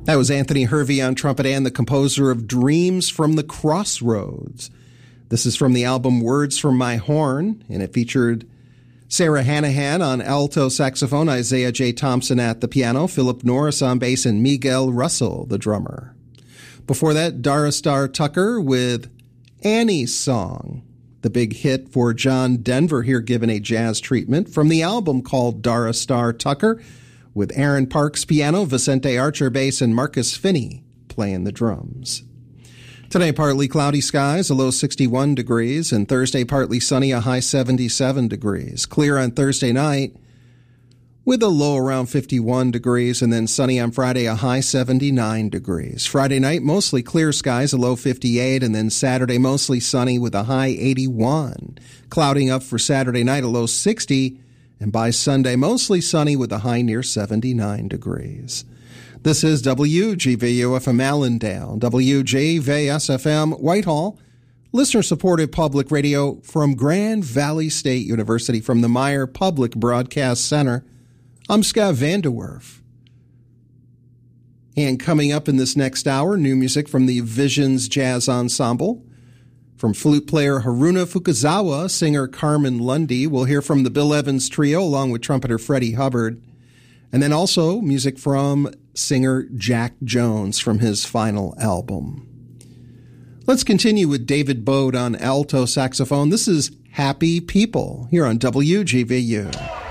That was Anthony Hervey on trumpet and the composer of Dreams from the Crossroads. This is from the album Words from My Horn, and it featured Sarah Hanahan on alto saxophone, Isaiah J. Thompson at the piano, Philip Norris on bass, and Miguel Russell, the drummer. Before that, Dara Star Tucker with Annie's Song, the big hit for John Denver here given a jazz treatment from the album called Dara Star Tucker, with Aaron Parks piano, Vicente Archer bass, and Marcus Finney playing the drums. Today, partly cloudy skies, a low 61 degrees, and Thursday, partly sunny, a high 77 degrees. Clear on Thursday night with a low around 51 degrees, and then sunny on Friday, a high 79 degrees. Friday night, mostly clear skies, a low 58, and then Saturday, mostly sunny with a high 81. Clouding up for Saturday night, a low 60, and by Sunday, mostly sunny with a high near 79 degrees. This is WGVU-FM Allendale, WGVS-FM Whitehall, listener-supported public radio from Grand Valley State University from the Meyer Public Broadcast Center. I'm Scott Vanderwerf. And coming up in this next hour, new music from the Visions Jazz Ensemble. From flute player Haruna Fukuzawa, singer Carmen Lundy. We'll hear from the Bill Evans Trio along with trumpeter Freddie Hubbard. And then also music from singer Jack Jones from his final album. Let's continue with David Bode on alto saxophone. This is Happy People here on WGVU.